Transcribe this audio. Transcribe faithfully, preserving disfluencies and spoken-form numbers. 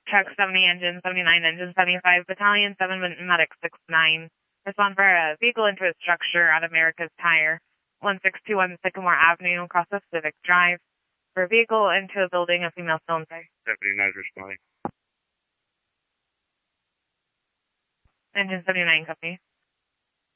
Truck seventy, engine seventy-nine, engine seventy-five, battalion seven, medic six nine. Respond for a vehicle into a structure at America's Tire, one six two one Sycamore Avenue, across the Civic Drive. For a vehicle into a building, a female still inside. Deputy nine responding. Engine seventy-nine, copy.